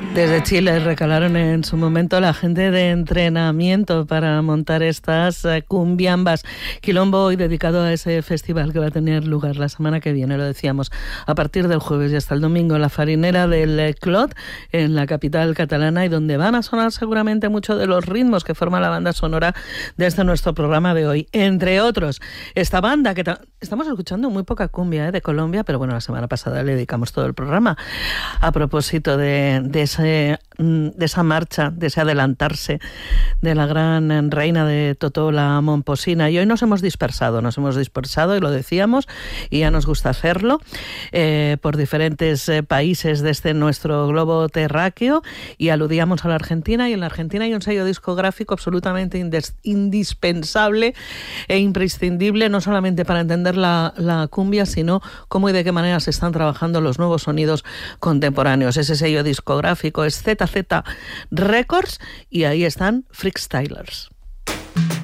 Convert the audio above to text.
Desde Chile recalaron en su momento la gente de entrenamiento para montar estas cumbiambas. Quilombo hoy dedicado a ese festival que va a tener lugar la semana que viene, lo decíamos, a partir del jueves y hasta el domingo en la farinera del Clot, en la capital catalana, y donde van a sonar seguramente muchos de los ritmos que forman la banda sonora de este nuestro programa de hoy. Entre otros, esta banda que estamos escuchando muy poca cumbia de Colombia, pero bueno, la semana pasada le dedicamos todo el programa a propósito de esa marcha, de ese adelantarse de la gran reina de Totó, la Momposina. Y hoy nos hemos dispersado y lo decíamos, y ya nos gusta hacerlo, por diferentes países de este nuestro globo terráqueo, y aludíamos a la Argentina, y en la Argentina hay un sello discográfico absolutamente indispensable e imprescindible, no solamente para entender la cumbia, sino cómo y de qué manera se están trabajando los nuevos sonidos contemporáneos. Ese sello discográfico es ZZ Records, y ahí están Freakstylers.